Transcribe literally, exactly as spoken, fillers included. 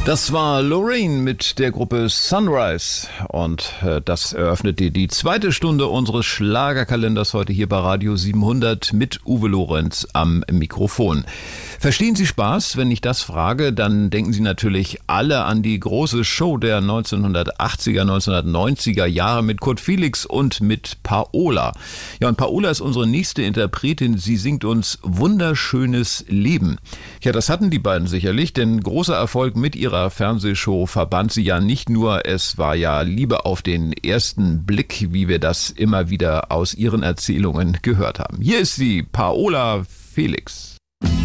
Das war Lorraine mit der Gruppe Sunrise und äh, das eröffnete die zweite Stunde unseres Schlagerkalenders heute hier bei Radio siebenhundert mit Uwe Lorenz am Mikrofon. Verstehen Sie Spaß? Wenn ich das frage, dann denken Sie natürlich alle an die große Show der neunzehnhundertachtziger, neunzehnhundertneunziger Jahre mit Kurt Felix und mit Paola. Ja, und Paola ist unsere nächste Interpretin. Sie singt uns Wunderschönes Leben. Ja, das hatten die beiden sicherlich, denn großer Erfolg mit ihrer Fernsehshow verband sie ja nicht nur. Es war ja Liebe auf den ersten Blick, wie wir das immer wieder aus ihren Erzählungen gehört haben. Hier ist sie, Paola Felix.